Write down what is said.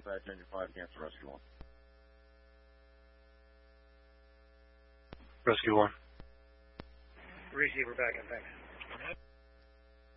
contact engine 5 cancel rescue 1. Rescue 1. Receiver back in, thanks.